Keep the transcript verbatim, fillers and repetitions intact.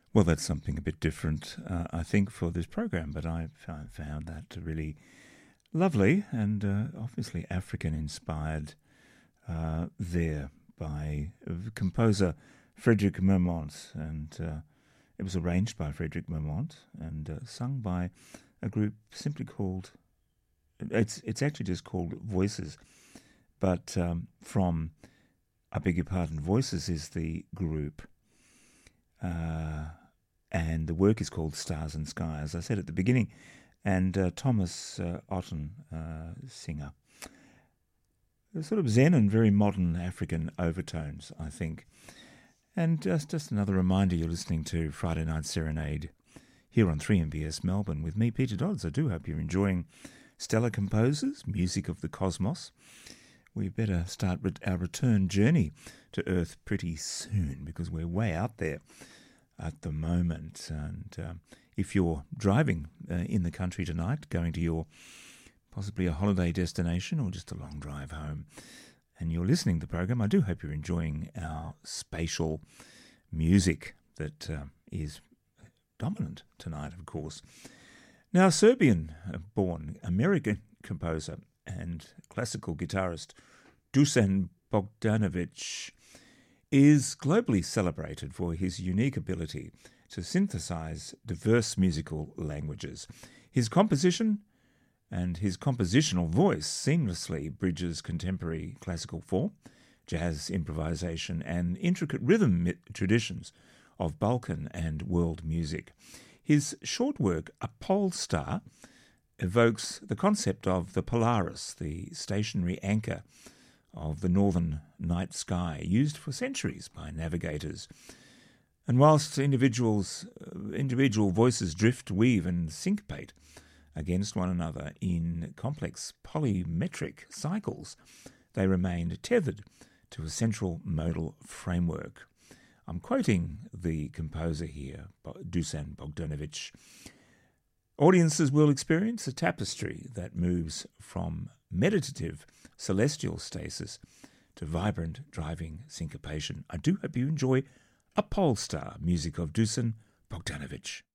Well, that's something a bit different, uh, I think, for this program, but I f- found that really lovely and uh, obviously African inspired uh, there by uh, composer Frederic Mermont. And uh, it was arranged by Frederic Mermont and uh, sung by a group simply called, it's, it's actually just called Voices, but um, from, I beg your pardon, Voices is the group. Uh, and the work is called Stars and Sky, as I said at the beginning, and uh, Thomas uh, Otten, uh, singer. A sort of Zen and very modern African overtones, I think. And just, just another reminder, you're listening to Friday Night Serenade here on three M B S Melbourne with me, Peter Dodds. I do hope you're enjoying stellar composers, music of the cosmos. We better start our return journey to Earth pretty soon because we're way out there at the moment. And um, if you're driving uh, in the country tonight, going to your possibly a holiday destination or just a long drive home, and you're listening to the program, I do hope you're enjoying our spatial music that uh, is dominant tonight, of course. Now, Serbian-born American composer and classical guitarist Dusan Bogdanovic is globally celebrated for his unique ability to synthesize diverse musical languages. His composition and his compositional voice seamlessly bridges contemporary classical form, jazz improvisation, and intricate rhythm traditions of Balkan and world music. His short work, A Pole Star, evokes the concept of the Polaris, the stationary anchor of the northern night sky, used for centuries by navigators. And whilst individuals, uh, individual voices drift, weave and syncopate against one another in complex polymetric cycles, they remain tethered to a central modal framework. I'm quoting the composer here, Dusan Bogdanovic. Audiences will experience a tapestry that moves from meditative celestial stasis to vibrant driving syncopation. I do hope you enjoy A Pole Star, music of Dusan Bogdanovic.